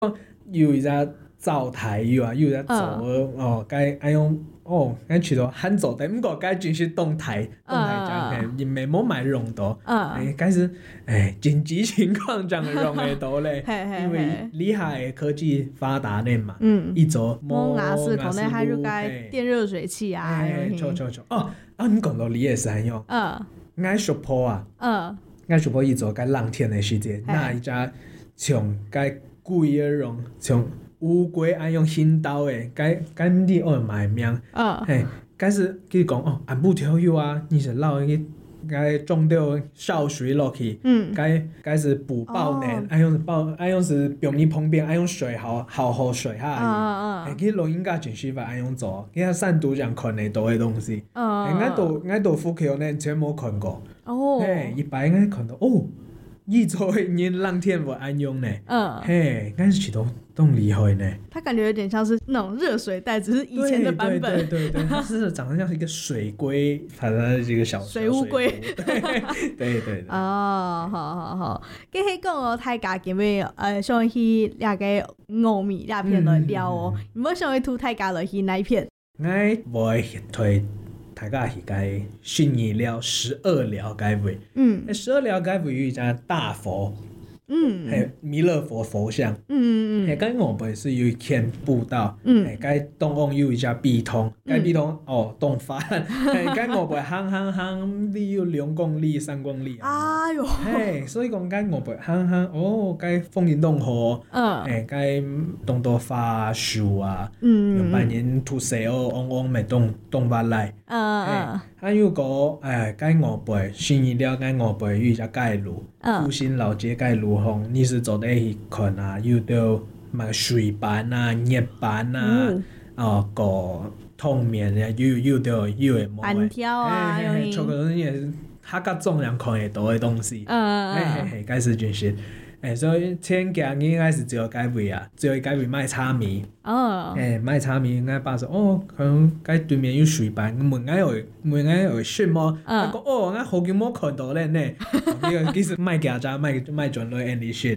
有一只灶台有啊，有一只座哦，该爱用哦，该除了喊座台，不过该真是动台讲，因为冇买用到，该是紧急情况这样用得到嘞，因为厉害的科技发达呢嘛，一走冇牙齿可能还有该电热水器啊， 错哦，你讲到你也是安用，爱熟破啊，爱熟破一走该浪天的时间，那一家从该贵的用从。乌龟爱用新刀诶，该你爱买命，该是佢讲哦，按不条友啊，你是老去该种掉烧水落去，该是补爆呢，爱用是表面旁边爱用水好喝水哈，佢录音家全是把爱用做，佢散读这样看得到的东西，我都副桥呢全冇看过，一般应该看到哦。一周人浪天不安用呢，但是其实都厉害呢。 它感觉有点像是那种热水袋，只是以前的版本。 对，它是长得像是一个水龟，反正是一个小水乌龟。 对。 哦，好。跟迄讲哦，大家今日想去那个糯米那片来聊哦，有冇想去涂大家来去那一片？ 我会推。大家是该信义了12寮该位，12寮该位有一家大佛，还有弥勒佛佛像，该我们是有一片步道，该东岸有一家壁通，该壁通洞发，该我们行你有2公里3公里啊， 哎呦， 所以讲该我们行该风景洞河，该东多花树啊，用半年土石往咪东发来，还有个该我们信义了该我们有一家街路，复兴老街街路红，你是走得去看啊，有到嘛水板啊、热板啊，个通面啊，有到有的冇板条啊， 这个东西也是他个重量看得到的东西，该是真是。所以前几应该是只有改位啊，只有改位卖炒米。卖炒米应该把说可能该对面有水板，问有讯么？他讲我好久冇看到咧呢。其实卖家家卖转来 any shit。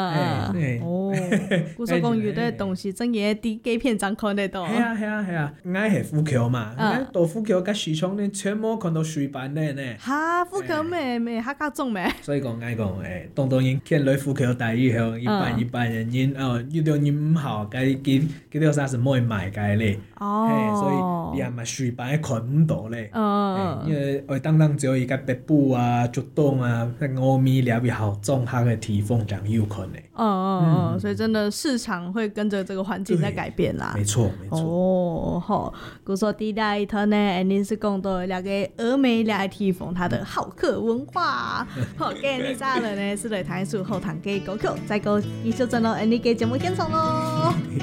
古说公寓的东西真嘢啲几片张看得到。 系啊，我系富桥嘛，到富桥甲市场呢，全冇看到水板咧呢。 哈，富桥咩哈加重咩？ 所以讲当然见来富桥大以后，一般人遇到人唔好，该佢條啥是唔會買嘅咧，所以你係咪水板看唔到咧？因為我當只有一個北部啊、竹東啊、歐米了比好重它的體風這樣有可能。 所以真的市場會跟着這個環境在改變啦。 沒錯。 好，故說第一頭呢，你是講到那個峨眉那地方它的好客文化。好，今日呢，是來談述後堂嘅歌曲，再個繼續進入你嘅節目現場咯。